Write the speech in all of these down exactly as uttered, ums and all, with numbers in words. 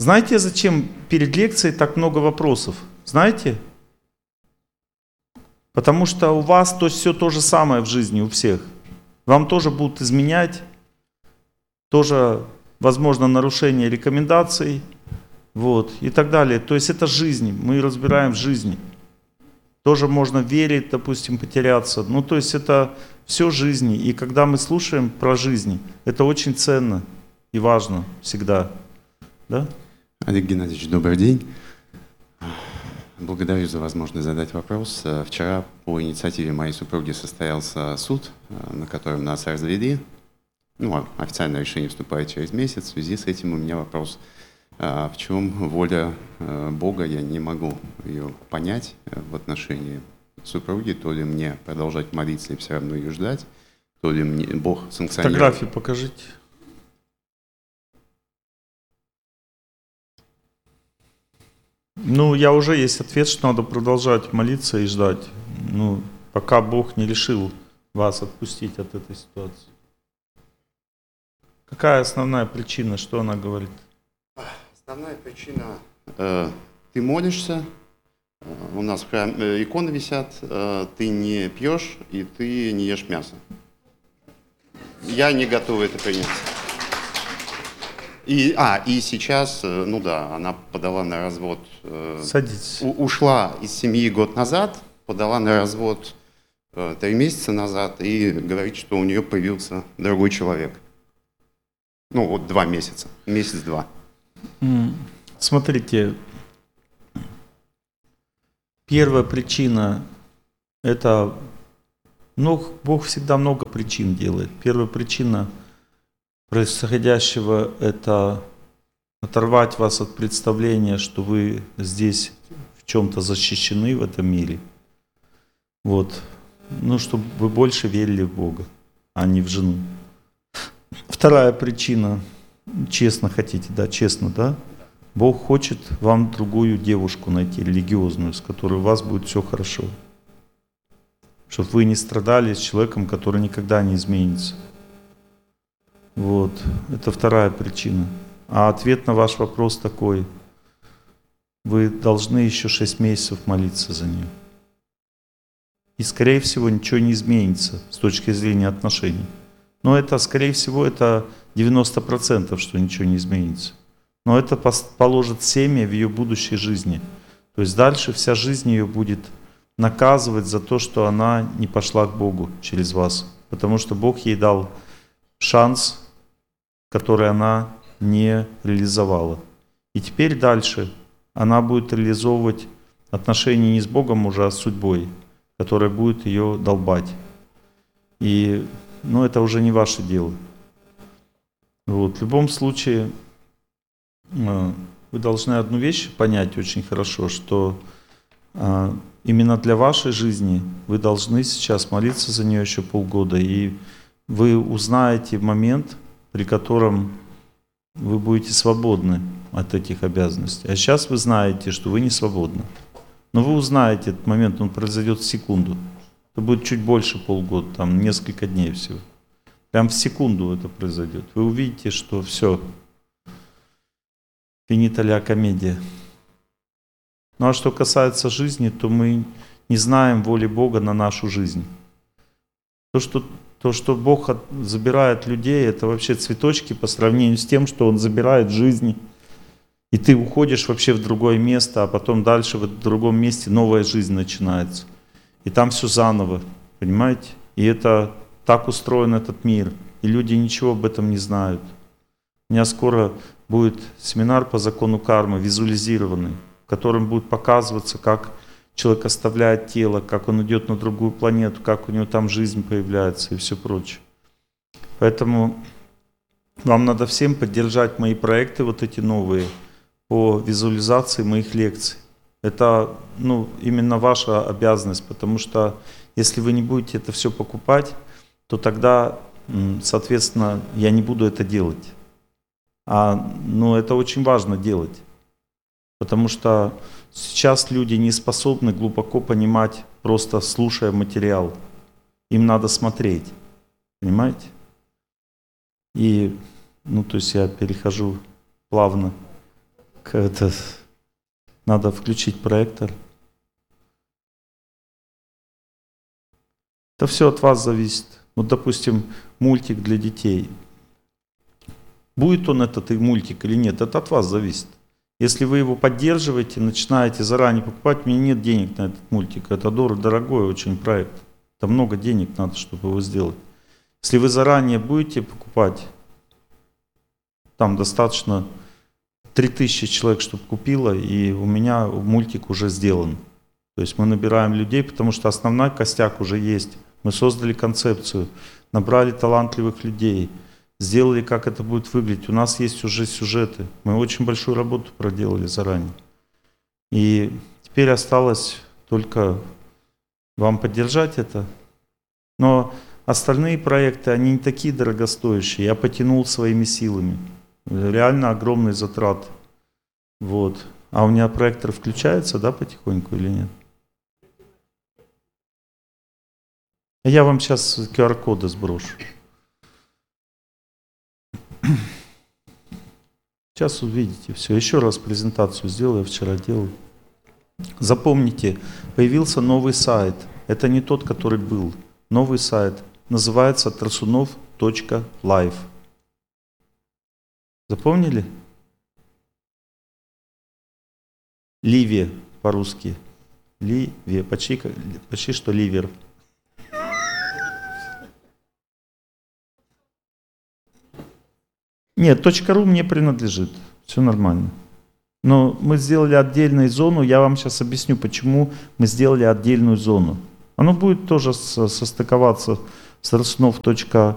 Знаете, зачем перед лекцией так много вопросов? Знаете? Потому что у вас то все то же самое в жизни у всех. Вам тоже будут изменять, тоже, возможно, нарушение рекомендаций, вот, и так далее. То есть это жизнь, мы разбираем жизнь. Тоже можно верить, допустим, потеряться. Ну, то есть это все жизни. И когда мы слушаем про жизнь, это очень ценно и важно всегда. Да? Олег Геннадьевич, добрый день. Благодарю за возможность задать вопрос. Вчера по инициативе моей супруги состоялся суд, на котором нас развели. Ну, официальное решение вступает через месяц. В связи с этим у меня вопрос. В чем воля Бога, я не могу ее понять в отношении супруги. То ли мне продолжать молиться и все равно ее ждать, то ли мне Бог санкционирует. Фотографии покажите. Ну, я уже есть ответ, что надо продолжать молиться и ждать. Ну, пока Бог не решил вас отпустить от этой ситуации. Какая основная причина, что она говорит? Основная причина, э, ты молишься, э, у нас в храме э, иконы висят, э, ты не пьешь и ты не ешь мясо. Я не готова это принять. И, а, и сейчас, э, ну да, она подала на развод. Э, Садитесь. У, ушла из семьи год назад, подала на развод э, три месяца назад и говорит, что у нее появился другой человек. Ну вот два месяца, месяц-два. Смотрите, первая причина – это, ну, Бог всегда много причин делает. Первая причина происходящего – это оторвать вас от представления, что вы здесь в чем-то защищены в этом мире. Вот. Ну, чтобы вы больше верили в Бога, а не в жену. Вторая причина – честно хотите, да, честно, да? Бог хочет вам другую девушку найти, религиозную, с которой у вас будет все хорошо. Чтобы вы не страдали с человеком, который никогда не изменится. Вот, это вторая причина. А ответ на ваш вопрос такой. Вы должны еще шесть месяцев молиться за нее. И, скорее всего, ничего не изменится с точки зрения отношений. Но это, скорее всего, это девяносто процентов, что ничего не изменится. Но это положит семя в ее будущей жизни. То есть дальше вся жизнь ее будет наказывать за то, что она не пошла к Богу через вас. Потому что Бог ей дал шанс, который она не реализовала. И теперь дальше она будет реализовывать отношения не с Богом уже, а с судьбой, которая будет ее долбать. И ну, это уже не ваше дело. Вот. В любом случае, вы должны одну вещь понять очень хорошо, что именно для вашей жизни вы должны сейчас молиться за нее еще полгода, и вы узнаете момент, при котором вы будете свободны от этих обязанностей. А сейчас вы знаете, что вы не свободны. Но вы узнаете этот момент, он произойдет в секунду. Это будет чуть больше полгода, там несколько дней всего. Прям в секунду это произойдет. Вы увидите, что все. Финита ля комедия. Ну а что касается жизни, то мы не знаем воли Бога на нашу жизнь. То, что, то, что Бог от, забирает людей, это вообще цветочки по сравнению с тем, что Он забирает жизни. И ты уходишь вообще в другое место, а потом дальше в другом месте новая жизнь начинается. И там все заново, понимаете? И это так устроен этот мир. И люди ничего об этом не знают. У меня скоро будет семинар по закону кармы, визуализированный, в котором будет показываться, как человек оставляет тело, как он идет на другую планету, как у него там жизнь появляется и все прочее. Поэтому вам надо всем поддержать мои проекты, вот эти новые, по визуализации моих лекций. Это ну, именно ваша обязанность, потому что если вы не будете это все покупать, то тогда, соответственно, я не буду это делать. А ну, это очень важно делать, потому что сейчас люди не способны глубоко понимать, просто слушая материал. Им надо смотреть, понимаете? И, ну, то есть я перехожу плавно Это, надо включить проектор. Это все от вас зависит. Вот, допустим, мультик для детей. Будет он этот и мультик или нет, это от вас зависит. Если вы его поддерживаете, начинаете заранее покупать, у меня нет денег на этот мультик. Это дорого, дорогой очень проект. Там много денег надо, чтобы его сделать. Если вы заранее будете покупать, там достаточно три тысячи человек, чтобы купило, и у меня мультик уже сделан. То есть мы набираем людей, потому что основной костяк уже есть. Мы создали концепцию, набрали талантливых людей, сделали, как это будет выглядеть. У нас есть уже сюжеты. Мы очень большую работу проделали заранее. И теперь осталось только вам поддержать это. Но остальные проекты, они не такие дорогостоящие. Я потянул своими силами. Реально огромные затраты. Вот. А у меня проектор включается, да, потихоньку или нет? Я вам сейчас ку ар коды сброшу. Сейчас увидите все. Еще раз презентацию сделаю, я вчера делал. Запомните, появился новый сайт. Это не тот, который был. Новый сайт. Называется тарсунов точка лайф. Запомнили? Ливе по-русски. Ливе. Почти, почти что ливер. Нет, .ру мне принадлежит. Все нормально. Но мы сделали отдельную зону. Я вам сейчас объясню, почему мы сделали отдельную зону. Оно будет тоже состыковаться с тарсунов точка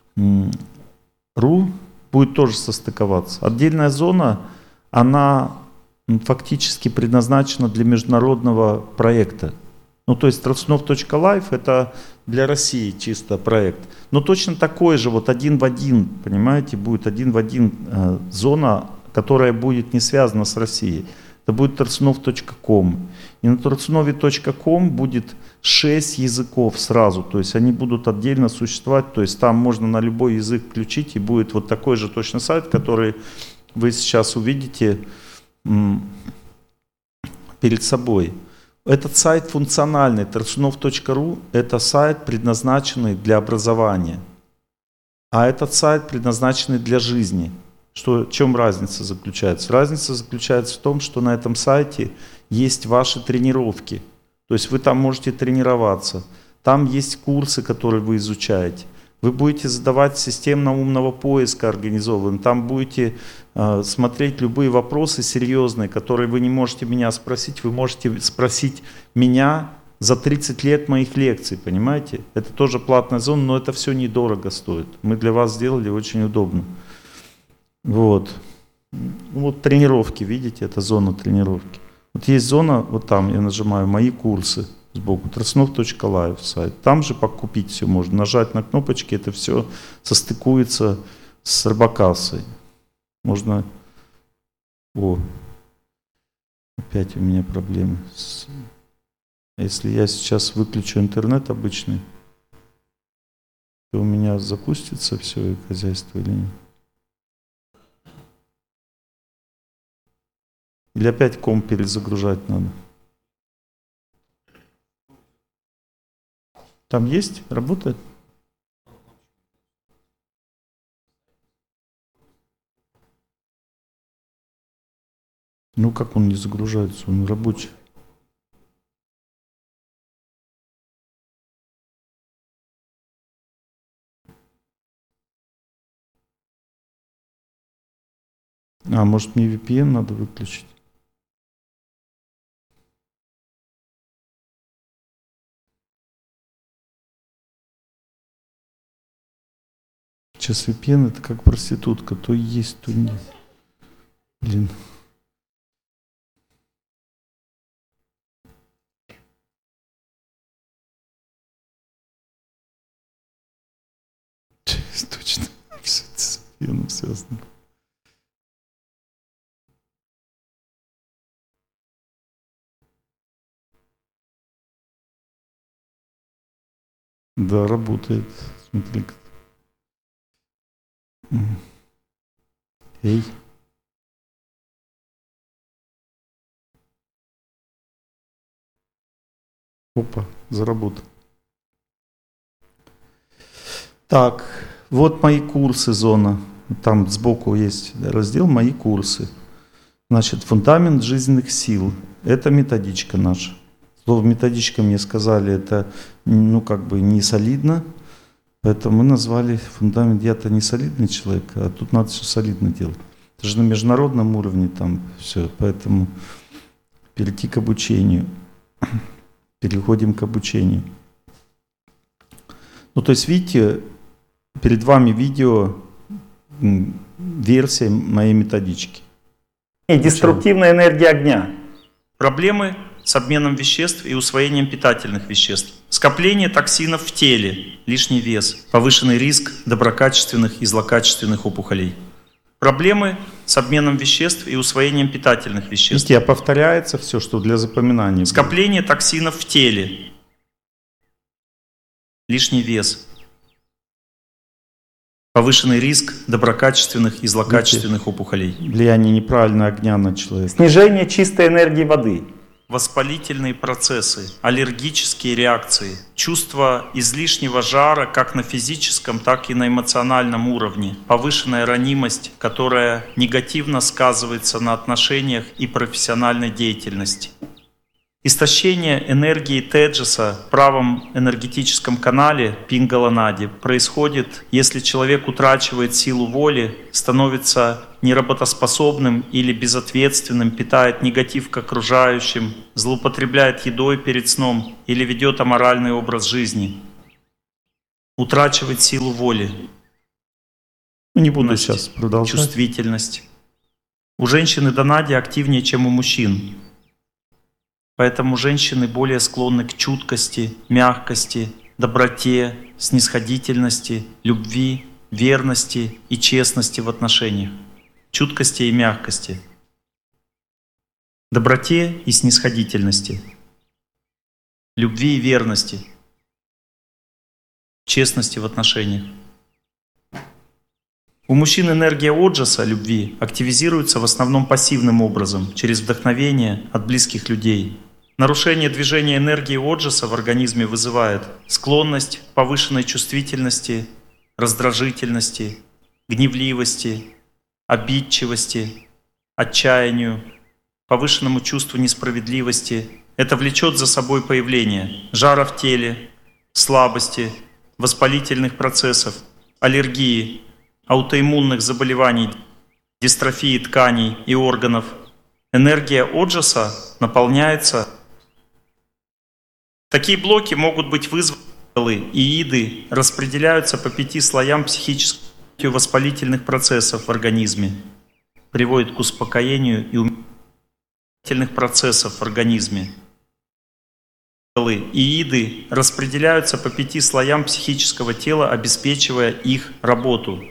ру. Будет тоже состыковаться. Отдельная зона, она фактически предназначена для международного проекта. Ну, то есть тарсунов точка лайф это для России чисто проект. Но точно такой же, вот один в один, понимаете, будет один в один э, зона, которая будет не связана с Россией. Это будет тарсунов точка ком. И на тарсунове точка ком будет шесть языков сразу. То есть они будут отдельно существовать. То есть там можно на любой язык включить, и будет вот такой же точно сайт, который вы сейчас увидите м, перед собой. Этот сайт функциональный, тарсунов точка ру, это сайт, предназначенный для образования. А этот сайт предназначенный для жизни. Что, в чем разница заключается? Разница заключается в том, что на этом сайте есть ваши тренировки. То есть вы там можете тренироваться. Там есть курсы, которые вы изучаете. Вы будете задавать системно-умного поиска организованным. Там будете э, смотреть любые вопросы серьезные, которые вы не можете меня спросить. Вы можете спросить меня за тридцать лет моих лекций, понимаете? Это тоже платная зона, но это все недорого стоит. Мы для вас сделали очень удобно. Вот. Вот тренировки, видите, это зона тренировки. Вот есть зона, вот там я нажимаю «Мои курсы». Сбоку тарсунов точка лайф сайт. Там же покупить все можно. Нажать на кнопочки, это все состыкуется с робокассой. Можно... О, опять у меня проблемы. С... Если я сейчас выключу интернет обычный, то у меня запустится все и хозяйство или нет? Или опять комп перезагружать надо? Там есть? Работает? Ну как он не загружается? Он рабочий. А, может мне ви пи эн надо выключить? Сейчас ви пи эн это как проститутка, то есть, то нет. Блин. Точно. Все это с ви пи эн связано. Да, работает. Смотри-ка. Эй. Опа, заработал. Так, вот мои курсы, зона. Там сбоку есть раздел «Мои курсы». Значит, фундамент жизненных сил. Это методичка наша. Слово методичка, мне сказали, это ну как бы не солидно. Поэтому мы назвали фундамент. Я-то не солидный человек, а тут надо все солидно делать. Это же на международном уровне там все. Поэтому перейти к обучению. Переходим к обучению. Ну то есть видите, перед вами видео, версия моей методички. И деструктивная энергия огня. Проблемы с обменом веществ и усвоением питательных веществ. Скопление токсинов в теле, лишний вес, повышенный риск доброкачественных и злокачественных опухолей. Проблемы с обменом веществ и усвоением питательных веществ. Видите, повторяется все, что для запоминания. Скопление токсинов в теле, лишний вес, повышенный риск доброкачественных и злокачественных Видите, опухолей. Влияние неправильного огня на человека. Снижение чистой энергии воды. Воспалительные процессы, аллергические реакции, чувство излишнего жара как на физическом, так и на эмоциональном уровне, повышенная ранимость, которая негативно сказывается на отношениях и профессиональной деятельности. Истощение энергии Теджеса в правом энергетическом канале Пингала-нади происходит, если человек утрачивает силу воли, становится неработоспособным или безответственным, питает негатив к окружающим, злоупотребляет едой перед сном или ведет аморальный образ жизни. Утрачивает силу воли. Не буду сейчас продолжать. Чувствительность. У женщины донади активнее, чем у мужчин. Поэтому женщины более склонны к чуткости, мягкости, доброте, снисходительности, любви, верности и честности в отношениях. Чуткости и мягкости. Доброте и снисходительности. Любви и верности. Честности в отношениях. У мужчин энергия оджаса, любви, активизируется в основном пассивным образом, через вдохновение от близких людей. Нарушение движения энергии оджаса в организме вызывает склонность к повышенной чувствительности, раздражительности, гневливости, обидчивости, отчаянию, повышенному чувству несправедливости. Это влечет за собой появление жара в теле, слабости, воспалительных процессов, аллергии, аутоиммунных заболеваний, дистрофии тканей и органов. Энергия оджаса наполняется. Такие блоки могут быть вызваны, и иды распределяются по пяти слоям психических воспалительных процессов в организме, приводит к успокоению и уменьшению процессов в организме. И иды распределяются по пяти слоям психического тела, обеспечивая их работу.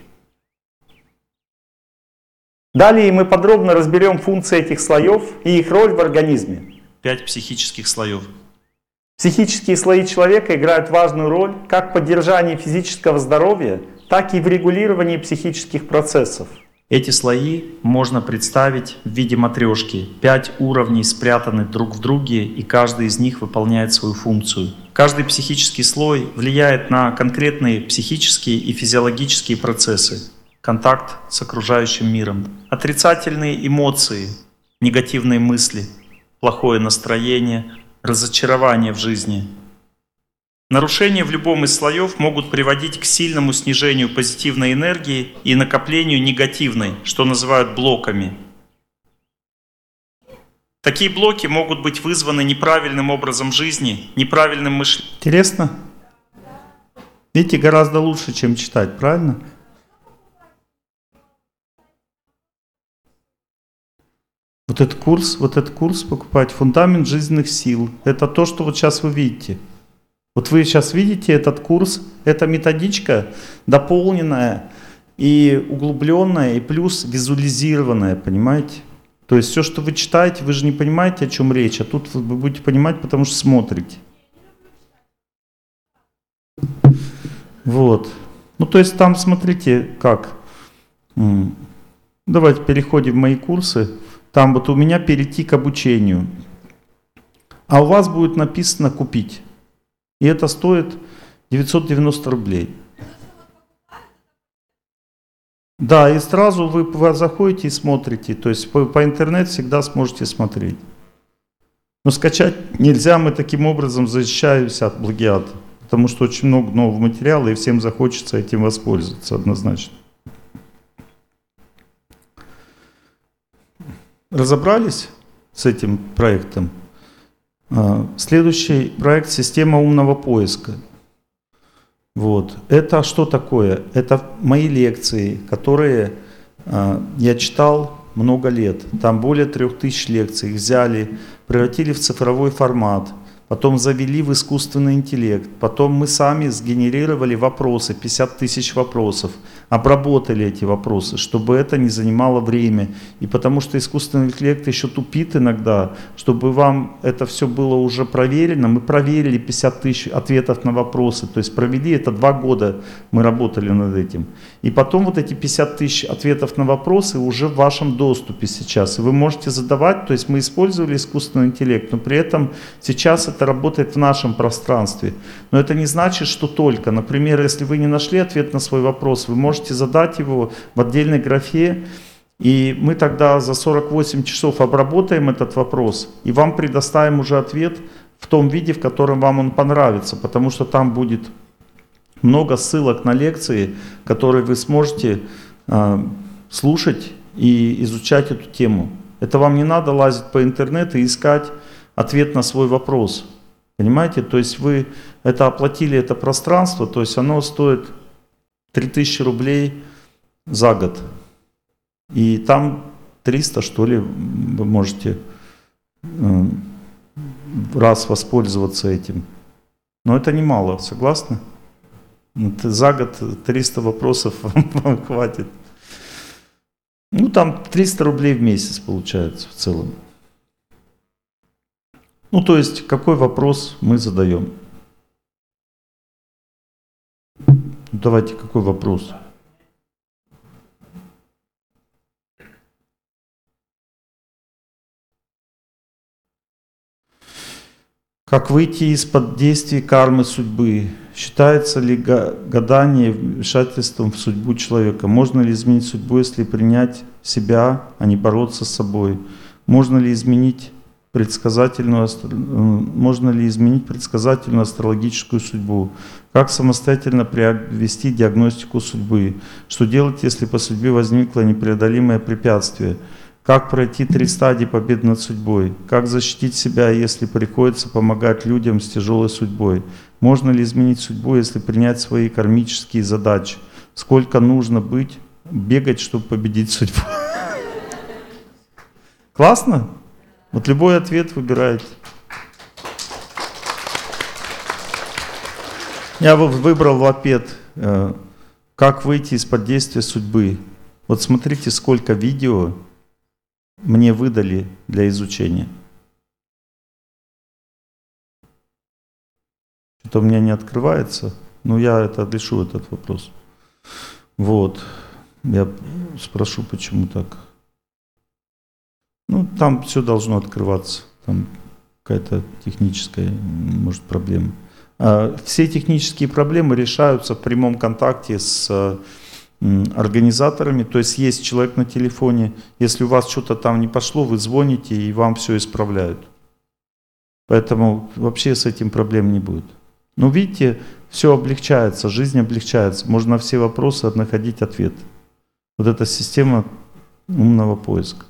Далее мы подробно разберем функции этих слоев и их роль в организме. Пять психических слоев. Психические слои человека играют важную роль как в поддержании физического здоровья, так и в регулировании психических процессов. Эти слои можно представить в виде матрешки. Пять уровней спрятаны друг в друге, и каждый из них выполняет свою функцию. Каждый психический слой влияет на конкретные психические и физиологические процессы. Контакт с окружающим миром. Отрицательные эмоции, негативные мысли, плохое настроение, разочарование в жизни. Нарушения в любом из слоев могут приводить к сильному снижению позитивной энергии и накоплению негативной, что называют блоками. Такие блоки могут быть вызваны неправильным образом жизни, неправильным мышлением. Интересно? Видите, гораздо лучше, чем читать, правильно? Вот этот курс, вот этот курс покупать, фундамент жизненных сил. Это то, что вот сейчас вы видите. Вот вы сейчас видите этот курс, это методичка дополненная и углубленная, и плюс визуализированная, понимаете? То есть все, что вы читаете, вы же не понимаете, о чем речь, а тут вы будете понимать, потому что смотрите. Вот. Ну, то есть там, смотрите, как. Давайте переходим в мои курсы. Там вот у меня перейти к обучению. а у вас будет написано «Купить». И это стоит девятьсот девяносто рублей. Да, и сразу вы, вы заходите и смотрите. То есть по, по интернету всегда сможете смотреть. Но скачать нельзя, мы таким образом защищаемся от плагиата. Потому что очень много нового материала, и всем захочется этим воспользоваться однозначно. Разобрались с этим проектом? Следующий проект — система умного поиска. Вот. Это что такое? Это мои лекции, которые э, я читал много лет. Там более трех тысяч лекций. Их взяли, превратили в цифровой формат. Потом завели в искусственный интеллект. Потом мы сами сгенерировали вопросы, пятьдесят тысяч вопросов. Обработали эти вопросы, чтобы это не занимало время. И потому что искусственный интеллект еще тупит иногда, чтобы вам это все было уже проверено. Мы проверили пятьдесят тысяч ответов на вопросы. То есть провели это два года, мы работали над этим. И потом вот эти пятьдесят тысяч ответов на вопросы уже в вашем доступе сейчас. И вы можете задавать, то есть мы использовали искусственный интеллект, но при этом сейчас это работает в нашем пространстве. Но это не значит, что только. Например, если вы не нашли ответ на свой вопрос, вы можете задать его в отдельной графе, и мы тогда за сорок восемь часов обработаем этот вопрос, и вам предоставим уже ответ в том виде, в котором вам он понравится, потому что там будет много ссылок на лекции, которые вы сможете э, слушать и изучать эту тему. Это вам не надо лазить по интернету и искать ответ на свой вопрос. Понимаете? То есть вы это оплатили, это пространство, то есть оно стоит три тысячи рублей за год. И там триста, что ли, вы можете э, раз воспользоваться этим. Но это немало, согласны? За год триста вопросов вам хватит. Ну, там триста рублей в месяц получается в целом. Ну, то есть, какой вопрос мы задаем? Давайте, какой вопрос? Как выйти из-под действий кармы судьбы? Считается ли гадание вмешательством в судьбу человека? Можно ли изменить судьбу, если принять себя, а не бороться с собой? Можно ли изменить предсказательную, можно ли изменить предсказательную астрологическую судьбу? Как самостоятельно провести диагностику судьбы? Что делать, если по судьбе возникло непреодолимое препятствие? Как пройти три стадии победы над судьбой? Как защитить себя, если приходится помогать людям с тяжелой судьбой? Можно ли изменить судьбу, если принять свои кармические задачи? Сколько нужно быть, бегать, чтобы победить судьбу? Классно? Вот любой ответ выбираете. Я выбрал в ответ, как выйти из-под действия судьбы. Вот смотрите, сколько видео мне выдали для изучения. Что-то у меня не открывается, но я это решу, этот вопрос. Вот. Я спрошу, почему так. Ну, там все должно открываться. Там какая-то техническая, может, проблема. А все технические проблемы решаются в прямом контакте с организаторами. То есть есть человек на телефоне. Если у вас что-то там не пошло, вы звоните, и вам все исправляют. Поэтому вообще с этим проблем не будет. Но видите, все облегчается, жизнь облегчается. Можно на все вопросы находить ответ. Вот эта система умного поиска.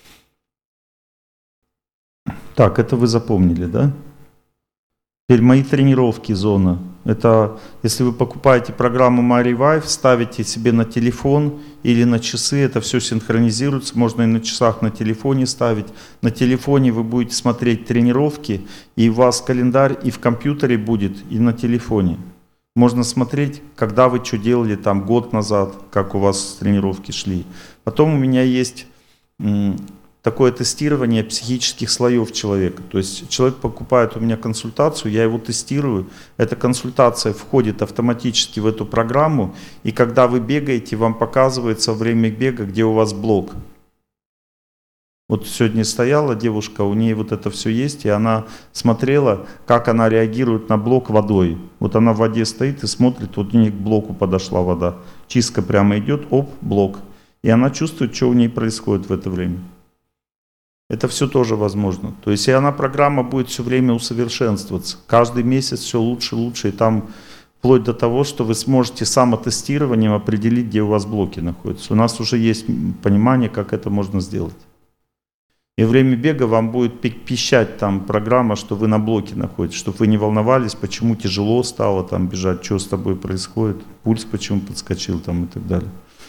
Так, это вы запомнили, да? Теперь мои тренировки зона. Это если вы покупаете программу MyRevive, ставите себе на телефон или на часы, это все синхронизируется. Можно и на часах, на телефоне ставить. На телефоне вы будете смотреть тренировки, и у вас календарь и в компьютере будет, и на телефоне. Можно смотреть, когда вы что делали там год назад, как у вас тренировки шли. Потом у меня есть такое тестирование психических слоев человека. То есть человек покупает у меня консультацию, я его тестирую. Эта консультация входит автоматически в эту программу, и когда вы бегаете, вам показывается во время бега, где у вас блок. Вот сегодня стояла девушка, у нее вот это все есть, и она смотрела, как она реагирует на блок водой. Вот она в воде стоит и смотрит, вот у нее к блоку подошла вода. Чистка прямо идет, оп, блок. И она чувствует, что у нее происходит в это время. Это все тоже возможно. То есть и она, программа будет все время усовершенствоваться. Каждый месяц все лучше и лучше. И там вплоть до того, что вы сможете самотестированием определить, где у вас блоки находятся. У нас уже есть понимание, как это можно сделать. И во время бега вам будет пищать там программа, что вы на блоке находитесь, чтобы вы не волновались, почему тяжело стало там бежать, что с тобой происходит, пульс почему подскочил там и так далее.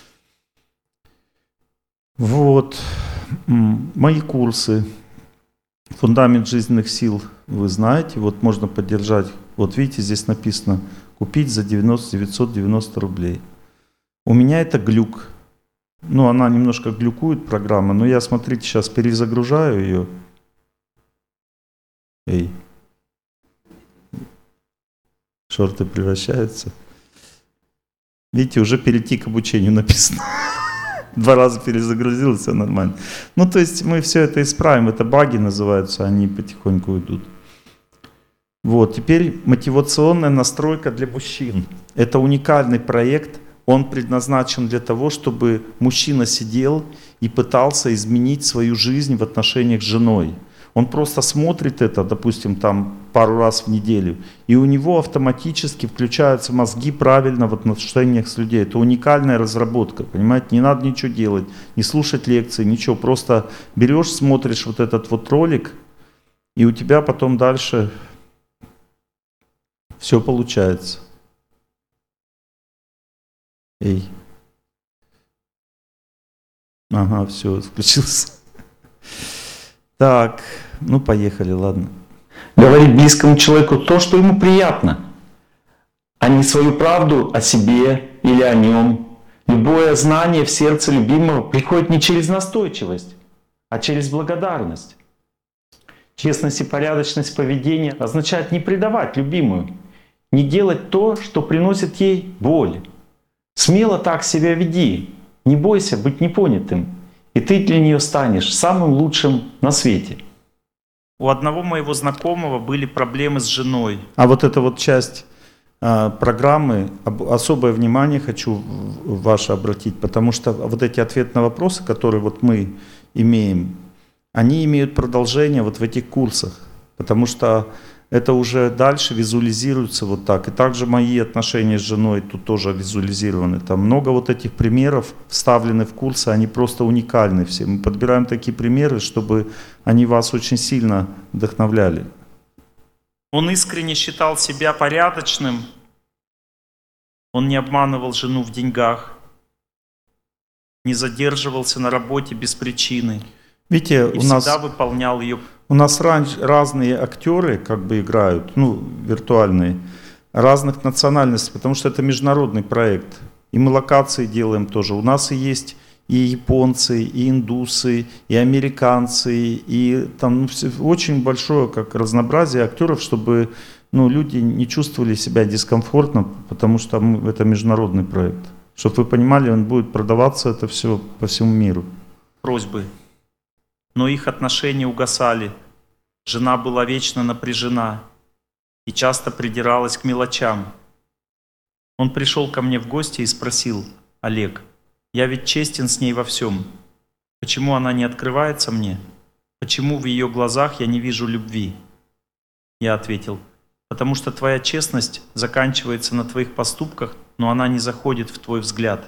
Вот. Мои курсы. Фундамент жизненных сил вы знаете. Вот можно поддержать. Вот видите, здесь написано купить за девятьсот девяносто рублей. У меня это глюк. Ну, она немножко глюкует, программа, но я, смотрите, сейчас перезагружаю ее. Эй. Шорты превращаются. Видите, уже перейти к обучению написано. Два раза перезагрузил, все нормально. Ну, то есть мы все это исправим. Это баги называются, они потихоньку идут. Вот, теперь мотивационная настройка для мужчин. Это уникальный проект. Он предназначен для того, чтобы мужчина сидел и пытался изменить свою жизнь в отношениях с женой. Он просто смотрит это, допустим, там пару раз в неделю, и у него автоматически включаются мозги правильно в отношениях с людьми. Это уникальная разработка, понимаете? Не надо ничего делать, не слушать лекции, ничего. Просто берешь, смотришь вот этот вот ролик, и у тебя потом дальше все получается. Эй. Ага, все, включился. Так, ну поехали, ладно. Говорить близкому человеку то, что ему приятно, а не свою правду о себе или о нем. Любое знание в сердце любимого приходит не через настойчивость, а через благодарность. Честность и порядочность поведения означает не предавать любимую, не делать то, что приносит ей боль. Смело так себя веди, не бойся быть непонятым, и ты для нее станешь самым лучшим на свете. У одного моего знакомого были проблемы с женой. А вот эта вот часть э, программы, об, особое внимание хочу ваше обратить, потому что вот эти ответы на вопросы, которые вот мы имеем, они имеют продолжение вот в этих курсах, потому что это уже дальше визуализируется вот так. И также мои отношения с женой тут тоже визуализированы. Там много вот этих примеров вставлены в курсы, они просто уникальны все. Мы подбираем такие примеры, чтобы они вас очень сильно вдохновляли. Он искренне считал себя порядочным. Он не обманывал жену в деньгах, не задерживался на работе без причины. Видите, и у всегда нас... выполнял ее. У нас разные актеры как бы играют, ну, виртуальные, разных национальностей, потому что это международный проект. И мы локации делаем тоже. У нас и есть и японцы, и индусы, и американцы, и там ну, все, очень большое как разнообразие актеров, чтобы ну, люди не чувствовали себя дискомфортно, потому что мы, это международный проект. Чтобы вы понимали, он будет продаваться это все по всему миру. Просьбы. Но их отношения угасали. Жена была вечно напряжена и часто придиралась к мелочам. Он пришел ко мне в гости и спросил: «Олег, я ведь честен с ней во всем. Почему она не открывается мне? Почему в ее глазах я не вижу любви?» Я ответил: «Потому что твоя честность заканчивается на твоих поступках, но она не заходит в твой взгляд.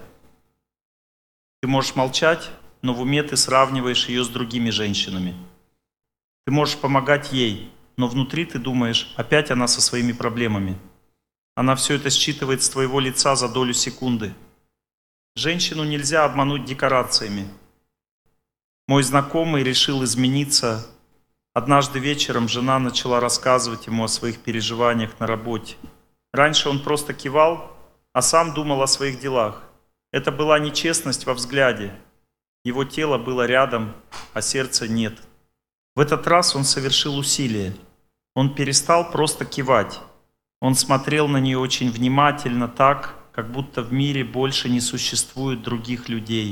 Ты можешь молчать, но в уме ты сравниваешь ее с другими женщинами. Ты можешь помогать ей, но внутри ты думаешь, опять она со своими проблемами. Она все это считывает с твоего лица за долю секунды. Женщину нельзя обмануть декорациями. Мой знакомый решил измениться. Однажды вечером жена начала рассказывать ему о своих переживаниях на работе. Раньше он просто кивал, а сам думал о своих делах. Это была нечестность во взгляде. Его тело было рядом, а сердца нет. В этот раз он совершил усилие. Он перестал просто кивать. Он смотрел на нее очень внимательно, так, как будто в мире больше не существует других людей.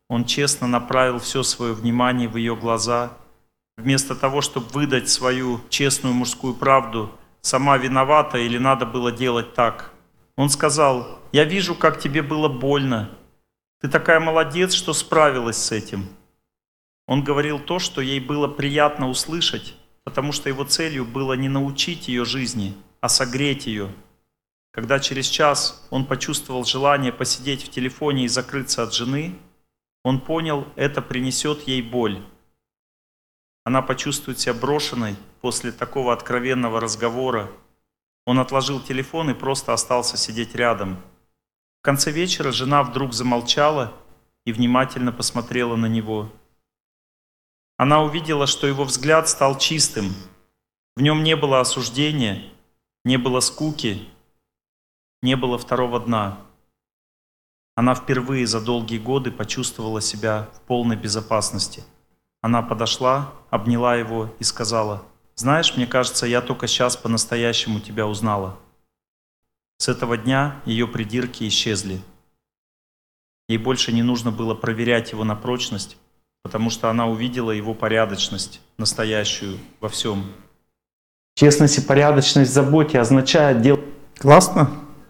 Он честно направил все свое внимание в ее глаза. Вместо того, чтобы выдать свою честную мужскую правду, сама виновата или надо было делать так. Он сказал: «Я вижу, как тебе было больно. Ты такая молодец, что справилась с этим». Он говорил то, что ей было приятно услышать, потому что его целью было не научить ее жизни, а согреть ее. Когда через час он почувствовал желание посидеть в телефоне и закрыться от жены, он понял, это принесет ей боль. Она почувствует себя брошенной после такого откровенного разговора. Он отложил телефон и просто остался сидеть рядом. В конце вечера жена вдруг замолчала и внимательно посмотрела на него. Она увидела, что его взгляд стал чистым. В нем не было осуждения, не было скуки, не было второго дна. Она впервые за долгие годы почувствовала себя в полной безопасности. Она подошла, обняла его и сказала: «Знаешь, мне кажется, я только сейчас по-настоящему тебя узнала». С этого дня ее придирки исчезли. Ей больше не нужно было проверять его на прочность, потому что она увидела его порядочность, настоящую во всем. Честность и порядочность в заботе означает делать... Классно?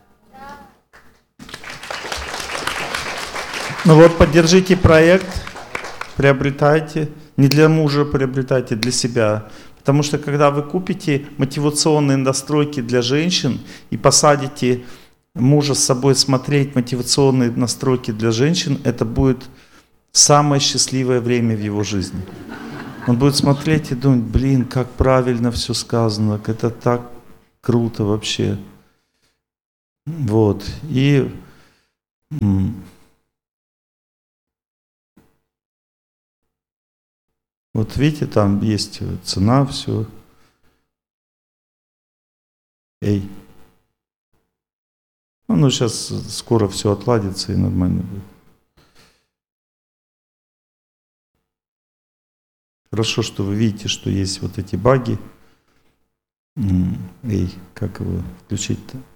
Ну вот, поддержите проект, приобретайте. Не для мужа приобретайте, для себя. Потому что когда вы купите мотивационные настройки для женщин и посадите мужа с собой смотреть мотивационные настройки для женщин, это будет самое счастливое время в его жизни. Он будет смотреть и думать: блин, как правильно все сказано, это так круто вообще. Вот. И вот видите, там есть цена, все. Эй. Ну, сейчас скоро все отладится и нормально будет. Хорошо, что вы видите, что есть вот эти баги. Эй, как его включить-то?